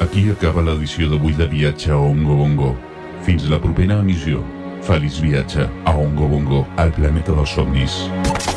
Aquí acaba l'edició d'avui de Viatge a Ongo Bongo. Fins la propera emissió. Feliç viatge a Ongo Bongo, al planeta dels somnis.